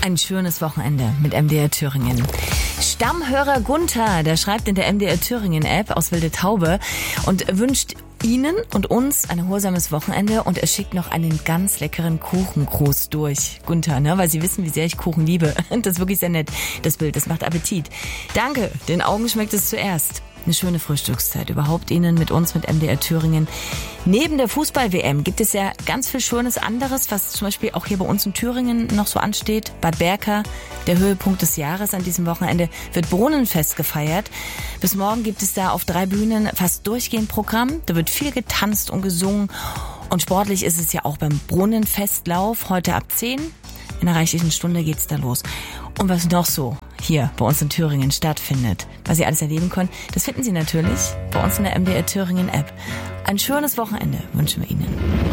Ein schönes Wochenende mit MDR Thüringen. Stammhörer Gunther, der schreibt in der MDR Thüringen App aus Wilde Taube und wünscht Ihnen und uns ein erholsames Wochenende und er schickt noch einen ganz leckeren Kuchengruß durch. Gunther, ne? Weil Sie wissen, wie sehr ich Kuchen liebe. Das ist wirklich sehr nett, das Bild, das macht Appetit. Danke, den Augen schmeckt es zuerst. Eine schöne Frühstückszeit überhaupt Ihnen mit uns, mit MDR Thüringen. Neben der Fußball-WM gibt es ja ganz viel Schönes anderes, was zum Beispiel auch hier bei uns in Thüringen noch so ansteht. Bad Berka, der Höhepunkt des Jahres an diesem Wochenende, wird Brunnenfest gefeiert. Bis morgen gibt es da auf 3 Bühnen fast durchgehend Programm. Da wird viel getanzt und gesungen. Und sportlich ist es ja auch beim Brunnenfestlauf heute ab 10. In einer reichlichen Stunde geht's da los. Und was noch so hier bei uns in Thüringen stattfindet, was Sie alles erleben können, das finden Sie natürlich bei uns in der MDR Thüringen App. Ein schönes Wochenende wünschen wir Ihnen.